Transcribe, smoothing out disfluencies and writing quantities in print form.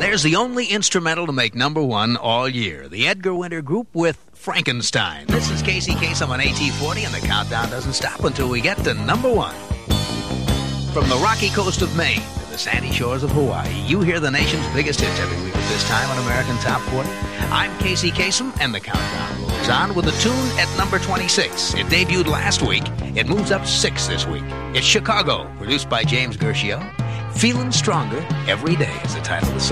There's the only instrumental to make number one all year. The Edgar Winter Group with Frankenstein. This is Casey Kasem on AT40, and the countdown doesn't stop until we get to number one. From the rocky coast of Maine to the sandy shores of Hawaii, you hear the nation's biggest hits every week at this time on American Top 40. I'm Casey Kasem, and the countdown rolls on with a tune at number 26. It debuted last week. It moves up 6 this week. It's Chicago, produced by James Guercio. Feeling Stronger Every Day is the title of the song.